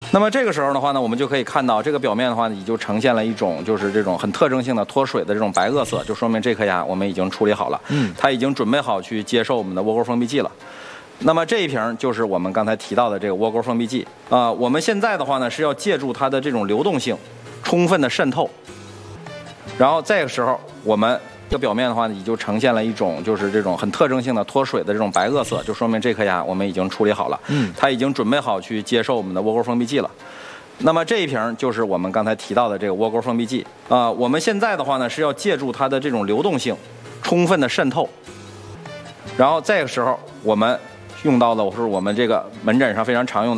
那么这个时候的话呢，我们就可以看到这个表面的话呢，已经呈现了一种就是这种很特征性的脱水的这种白垩色，就说明这颗牙我们已经处理好了，它已经准备好去接受我们的窝沟封闭剂了。那么这一瓶就是我们刚才提到的这个窝沟封闭剂我们现在的话呢是要借助它的这种流动性，充分的渗透，然后这个时候我们这个表面的话呢，已经呈现了一种就是这种很特征性的脱水的这种白垩色，就说明这颗牙我们已经处理好了，它已经准备好去接受我们的窝沟封闭剂了。那么这一瓶就是我们刚才提到的这个窝沟封闭剂我们现在的话呢是要借助它的这种流动性，充分的渗透，然后这个时候我们用到的是我们这个门诊上非常常用的